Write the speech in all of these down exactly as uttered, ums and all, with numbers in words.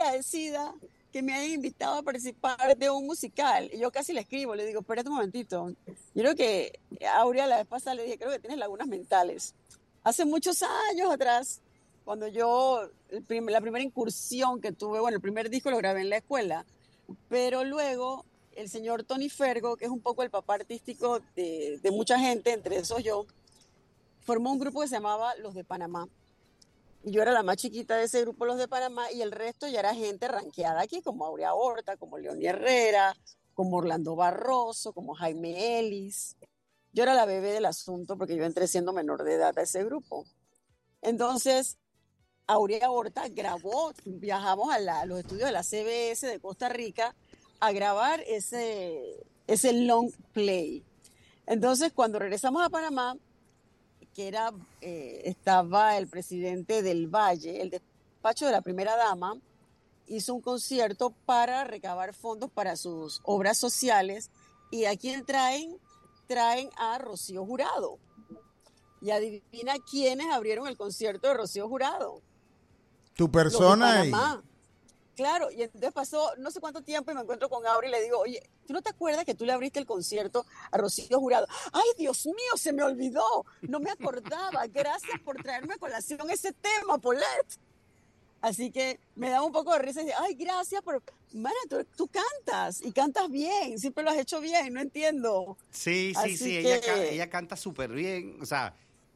agradecida que me hayan invitado a participar de un musical. Y yo casi le escribo, le digo, espérate un momentito. Yo creo que a Aurea la vez pasada le dije, creo que tienes lagunas mentales. Hace muchos años atrás, cuando yo, el prim la primera incursión que tuve, bueno, el primer disco lo grabé en la escuela, pero luego el señor Tony Fergo, que es un poco el papá artístico de, de mucha gente, entre esos yo, formó un grupo que se llamaba Los de Panamá. Y yo era la más chiquita de ese grupo, Los de Panamá, y el resto ya era gente ranqueada aquí, como Aurea Horta, como Leonie Herrera, como Orlando Barroso, como Jaime Ellis. Yo era la bebé del asunto porque yo entré siendo menor de edad a ese grupo. Entonces, Aurea Horta grabó, viajamos a, la, a los estudios de la C B S de Costa Rica a grabar ese, ese long play. Entonces, cuando regresamos a Panamá, que era, eh, estaba el presidente del Valle, el despacho de la primera dama, hizo un concierto para recabar fondos para sus obras sociales. ¿Y a quién traen? Traen a Rocío Jurado. Y adivina quiénes abrieron el concierto de Rocío Jurado. Tu persona. Los de Panamá. Y... Claro, y entonces pasó no sé cuánto tiempo y me encuentro con Aura y le digo, oye, ¿tú no te acuerdas que tú le abriste el concierto a Rocío Jurado? ¡Ay, Dios mío, se me olvidó! No me acordaba. Gracias por traerme a colación ese tema, Paulette. Así que me da un poco de risa y dice, ay, gracias por... Mana, tú, tú cantas y cantas bien, siempre lo has hecho bien, no entiendo. Sí, sí, Así sí, que... ella, ca ella canta súper bien, o sea...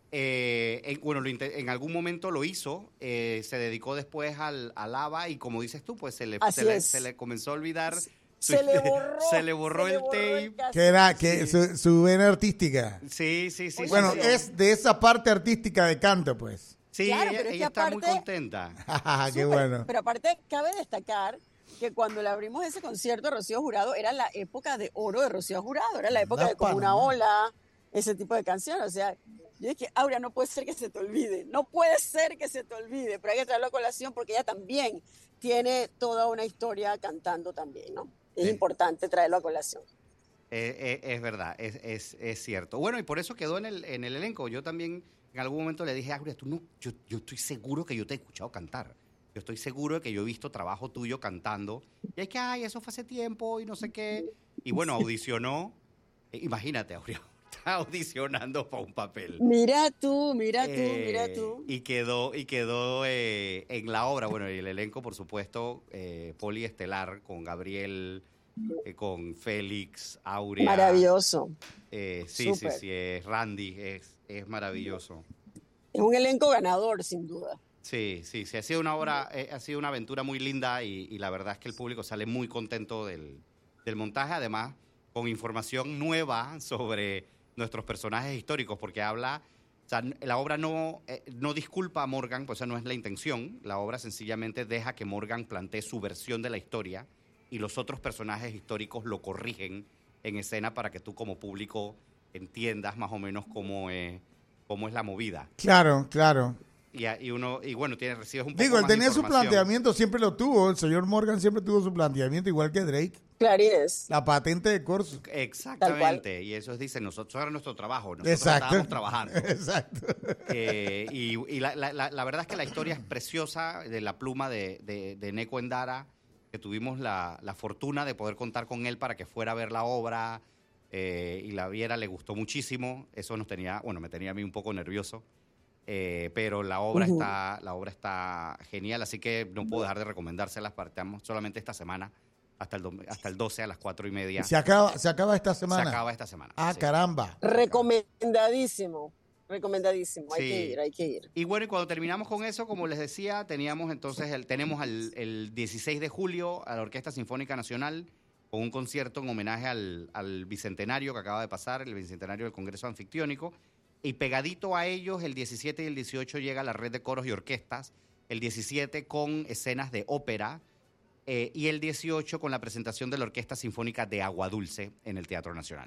Eh, en, bueno, lo en algún momento lo hizo, eh, se dedicó después al, al ABBA y como dices tú, pues se le, se le, se le comenzó a olvidar. Se, su, se le borró. se le borró se el le borró tape. el que era que sí. su, su vena artística. Sí, sí, sí. Bueno, sí, sí. Es de esa parte artística de canto, pues. Sí, claro, ella, pero es ella que está aparte, muy contenta. Qué bueno. Pero aparte, cabe destacar que cuando le abrimos ese concierto a Rocío Jurado, era la época de oro de Rocío Jurado, era la época La de Como una Panamá. ola, ese tipo de canciones. O sea, yo dije, Aurea, no puede ser que se te olvide, no puede ser que se te olvide, pero hay que traerlo a colación porque ella también tiene toda una historia cantando también, ¿no? Es sí. importante traerlo a colación. Eh, eh, es verdad, es, es, es cierto. Bueno, y por eso quedó en el, en el elenco. Yo también en algún momento le dije, Aurea, tú no, yo, yo estoy seguro que yo te he escuchado cantar. Yo estoy seguro de que yo he visto trabajo tuyo cantando. Y es que, ay, eso fue hace tiempo y no sé qué. Y bueno, audicionó. Eh, imagínate, Aurea, está audicionando para un papel. Mira tú, mira tú, eh, mira tú. Y quedó, y quedó eh, en la obra. Bueno, y el elenco, por supuesto, eh, poliestelar con Gabriel... Eh, con Félix, Aurea. Maravilloso. Eh, sí, Super. sí, sí, es Randy, es, es maravilloso. Es un elenco ganador, sin duda. Sí, sí, sí, ha sido una obra, eh, ha sido una aventura muy linda y, y la verdad es que el público sale muy contento del, del montaje, además con información nueva sobre nuestros personajes históricos, porque habla, o sea, la obra no, eh, no disculpa a Morgan, pues esa no es la intención, la obra sencillamente deja que Morgan plantee su versión de la historia y los otros personajes históricos lo corrigen en escena para que tú como público entiendas más o menos cómo, eh, cómo es la movida. Claro, claro. Y, y uno y bueno, tiene, recibes un poco Digo, él más tenía de su planteamiento, siempre lo tuvo. El señor Morgan siempre tuvo su planteamiento, igual que Drake. Clarines. La patente de Corso. Exactamente. Y eso dicen, nosotros era nuestro trabajo. Nosotros Exacto. estábamos trabajando. Exacto. Eh, y y la, la, la, la verdad es que la historia es preciosa de la pluma de, de, de Neco Endara, que tuvimos la, la fortuna de poder contar con él para que fuera a ver la obra eh, y la viera, le gustó muchísimo. Eso nos tenía, bueno, me tenía a mí un poco nervioso. Eh, pero la obra uh-huh. está la obra está genial, así que no puedo dejar de recomendárselas. Partamos solamente esta semana hasta el, hasta el doce a las cuatro y media. ¿Se acaba, se acaba esta semana? Se acaba esta semana. Ah, sí. Caramba. Recomendadísimo. Recomendadísimo, hay sí. que ir, hay que ir. Y bueno, y cuando terminamos con eso, como les decía, teníamos entonces el, tenemos el, el dieciséis de julio a la Orquesta Sinfónica Nacional con un concierto en homenaje al, al bicentenario que acaba de pasar, el bicentenario del Congreso Anfictiónico. Y pegadito a ellos, el diecisiete y el dieciocho llega la red de coros y orquestas, el diecisiete con escenas de ópera eh, y el dieciocho con la presentación de la Orquesta Sinfónica de Aguadulce en el Teatro Nacional.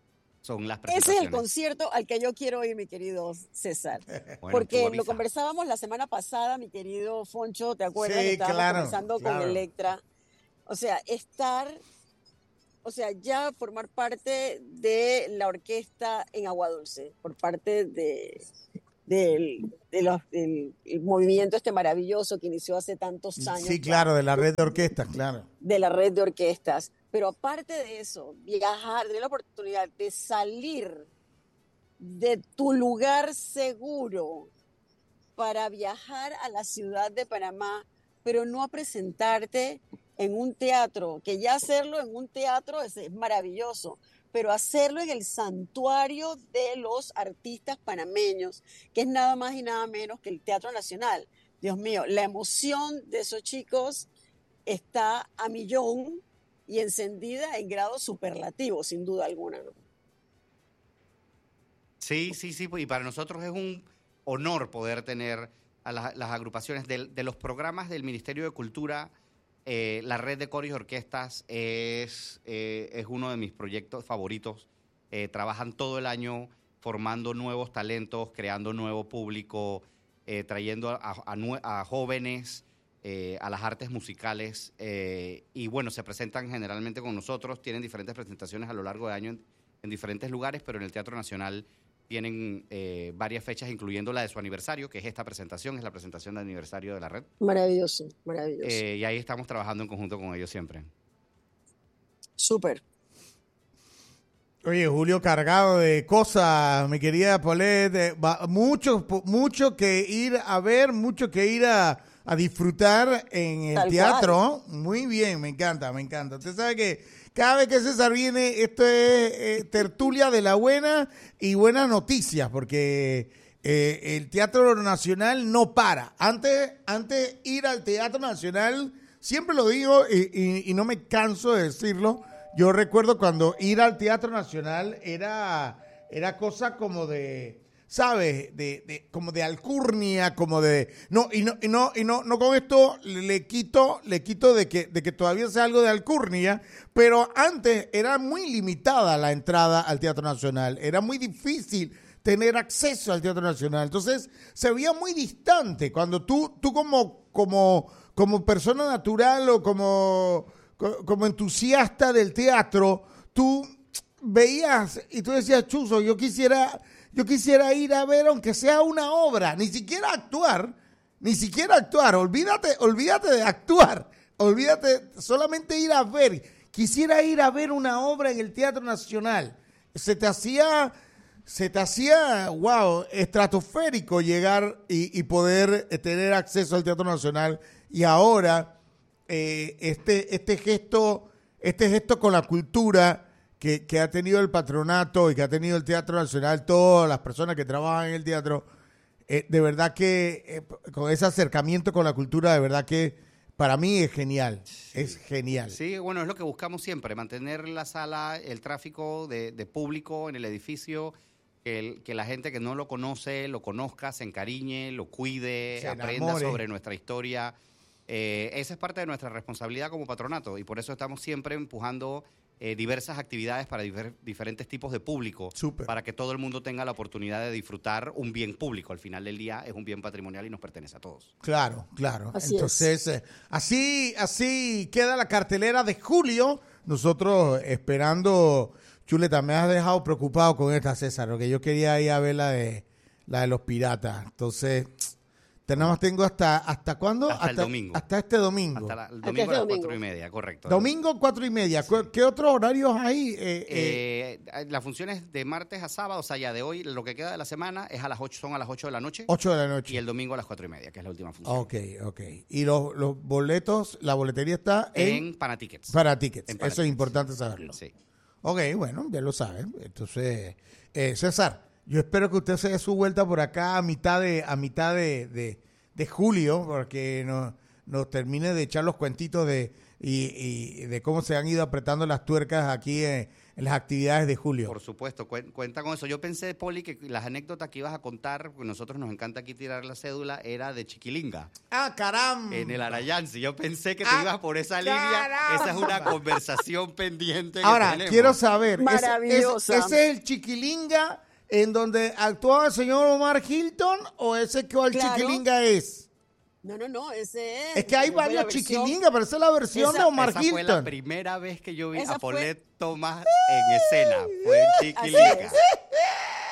Son las presentaciones. Ese es el concierto al que yo quiero ir, mi querido César. Bueno, porque lo conversábamos la semana pasada, mi querido Foncho, ¿te acuerdas? Sí, que estábamos claro, conversando claro. con Electra. O sea, estar, o sea, ya formar parte de la orquesta en Aguadulce, por parte de, del, de los, del el movimiento este maravilloso que inició hace tantos años. Sí, claro, de la red de orquestas, claro. De la red de orquestas. Pero aparte de eso, viajar, tener la oportunidad de salir de tu lugar seguro para viajar a la ciudad de Panamá, pero no a presentarte en un teatro, que ya hacerlo en un teatro es, es maravilloso, pero hacerlo en el santuario de los artistas panameños, que es nada más y nada menos que el Teatro Nacional. Dios mío, la emoción de esos chicos está a millón y encendida en grado superlativo, sin duda alguna, ¿no? Sí, sí, sí, y para nosotros es un honor poder tener a la, las agrupaciones de, de los programas del Ministerio de Cultura. Eh, la red de coros y orquestas es, eh, es uno de mis proyectos favoritos. Eh, trabajan todo el año formando nuevos talentos, creando nuevo público, eh, trayendo a, a, a jóvenes eh, a las artes musicales. Eh, y bueno, se presentan generalmente con nosotros, tienen diferentes presentaciones a lo largo del año en, en diferentes lugares, pero en el Teatro Nacional tienen eh, varias fechas, incluyendo la de su aniversario, que es esta presentación, es la presentación de aniversario de la red. Maravilloso, maravilloso. Eh, y ahí estamos trabajando en conjunto con ellos siempre. Súper. Oye, Julio, cargado de cosas, mi querida Paulette, mucho, mucho que ir a ver, mucho que ir a, a disfrutar en el Tal teatro. Cual. Muy bien, me encanta, me encanta. Usted sabe que cada vez que César viene, esto es eh, tertulia de la buena y buenas noticias, porque eh, el Teatro Nacional no para. Antes, antes ir al Teatro Nacional, siempre lo digo y, y, y no me canso de decirlo, yo recuerdo cuando ir al Teatro Nacional era, era cosa como de, ¿sabes? De, de, como de alcurnia, como de, no, y no, y no, y no, no con esto le quito, le quito de que, de que todavía sea algo de alcurnia, pero antes era muy limitada la entrada al Teatro Nacional, era muy difícil tener acceso al Teatro Nacional, entonces se veía muy distante cuando tú, tú como, como, como persona natural o como, como entusiasta del teatro, tú veías y tú decías, Chuzo, yo quisiera, yo quisiera ir a ver aunque sea una obra, ni siquiera actuar, ni siquiera actuar, olvídate, olvídate de actuar, olvídate, solamente ir a ver. Quisiera ir a ver una obra en el Teatro Nacional. Se te hacía, se te hacía, wow, estratosférico llegar y, y poder tener acceso al Teatro Nacional. Y ahora, eh, este, este gesto, este gesto con la cultura que, que ha tenido el patronato y que ha tenido el Teatro Nacional, todas las personas que trabajan en el teatro, eh, de verdad que eh, con ese acercamiento con la cultura, de verdad que para mí es genial, sí. es genial. Sí, bueno, es lo que buscamos siempre, mantener la sala, el tráfico de, de público en el edificio, que, el, que la gente que no lo conoce, lo conozca, se encariñe, lo cuide, se aprenda enamore. Sobre nuestra historia. Eh, esa es parte de nuestra responsabilidad como patronato y por eso estamos siempre empujando eh, diversas actividades para difer- diferentes tipos de público, Super. Para que todo el mundo tenga la oportunidad de disfrutar un bien público. Al final del día es un bien patrimonial y nos pertenece a todos. Claro, claro. Así Entonces, es. Eh, así, así queda la cartelera de julio. Nosotros esperando, Chuleta, me has dejado preocupado con esta, César, porque yo quería ir a ver la de, la de los piratas. Entonces, nada más tengo hasta, ¿hasta cuándo? Hasta, hasta el domingo. Hasta este domingo. Hasta la, el domingo este a las domingo. Cuatro y media, correcto. Domingo, cuatro y media. Sí. ¿Qué otros horarios hay? Eh, eh, eh, la función es de martes a sábado, o sea, ya de hoy, lo que queda de la semana es a las ocho, son a las ocho de la noche. Ocho de la noche. Y el domingo a las cuatro y media, que es la última función. Ok, ok. Y los, los boletos, la boletería está en... En Panatickets. Panatickets. En Panatickets. Eso es importante saberlo. Sí. Ok, bueno, ya lo saben. Entonces, eh, César, yo espero que usted se dé su vuelta por acá a mitad de... A mitad de, de de julio, porque nos, nos termine de echar los cuentitos de y, y de cómo se han ido apretando las tuercas aquí en, en las actividades de julio. Por supuesto, cu- cuenta con eso. Yo pensé, Poli, que las anécdotas que ibas a contar, porque nosotros nos encanta aquí tirar la cédula, era de Chiquilinga. ¡Ah, caramba! En el Arayansi. Yo pensé que te ah, ibas por esa caramba. línea. Esa es una conversación pendiente que Ahora, tenemos. quiero saber, Maravillosa. ¿ese, ese es el Chiquilinga en donde actuaba el señor Omar Hilton o ese que el Claro. Chiquilinga es? No, no, no, ese es. Es que hay Fue la varios versión- Chiquilinga, pero esa es la versión Esa- de Omar Esa Hilton. fue la primera vez que yo vi Esa a fue- Paulette Tomás en escena. Fue en Así Chiquilinga. es.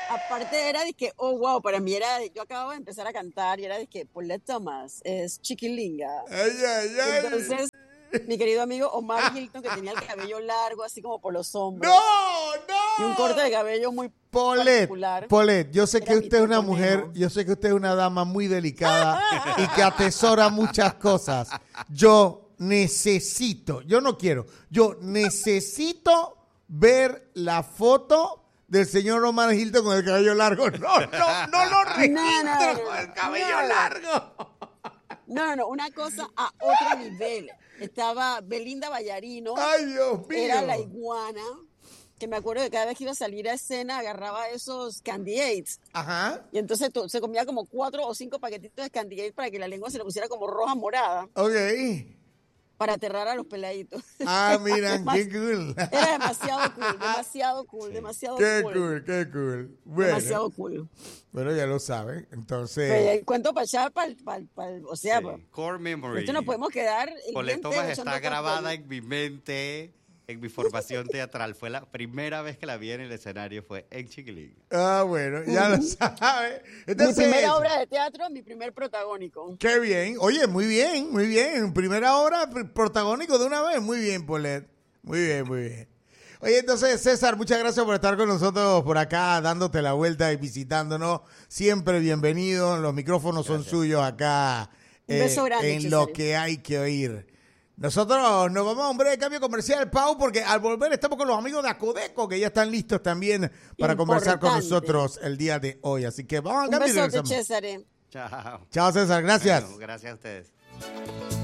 aparte era de que, oh, wow, para mí era, yo acababa de empezar a cantar y era de que Paulette Thomas es chiquilinga. Ay, ay, ay. Entonces, mi querido amigo Omar Hilton, que tenía el cabello largo, así como por los hombros. ¡No, no! Y un corte de cabello muy Paulette, particular. Paulette, yo sé que Era mi usted es una toconejo. mujer, yo sé que usted es una dama muy delicada y que atesora muchas cosas. Yo necesito, yo no quiero, yo necesito ver la foto del señor Omar Hilton con el cabello largo. No, no, no lo registro No, no, no, con el cabello no. largo. No, no, no, una cosa a otro nivel. Estaba Belinda Ballarino, Ay, Dios mío. era la iguana, que me acuerdo que cada vez que iba a salir a escena agarraba esos Candy Aids. Ajá, Y entonces to- se comía como cuatro o cinco paquetitos de Candy Aids para que la lengua se le pusiera como roja morada, ok. para aterrar a los peladitos. Ah, mira, Demas- qué cool. Era demasiado cool, demasiado cool, demasiado Qué cool. cool, qué cool. Bueno, Demasiado cool. bueno, ya lo saben. Entonces, Pero el cuento para allá, para, para, para, o sea, Sí. pa- Core Memory. esto nos podemos quedar. el Paulette día Thomas entero echando está cosas. grabada en mi mente, en mi formación teatral. Fue la primera vez que la vi en el escenario, fue en Chiquilinga. ah, bueno, ya lo sabe. Mi Entonces, primera obra de teatro, mi primer protagónico. qué bien. Oye, muy bien, muy bien. Primera obra, pr- protagónico de una vez. Muy bien, Paulette. Muy bien, muy bien. Oye, entonces, César, muchas gracias por estar con nosotros por acá, dándote la vuelta y visitándonos. Siempre bienvenido. Los micrófonos son suyos acá Un beso grande, en lo César. que hay que oír. Nosotros nos vamos a un breve cambio comercial, Pau, porque al volver estamos con los amigos de Acodeco, que ya están listos también para conversar con Importante. nosotros el día de hoy. Así que vamos al Un cambio y besote, regresamos. César. Chao. Chao, César. Gracias. Bueno, gracias a ustedes.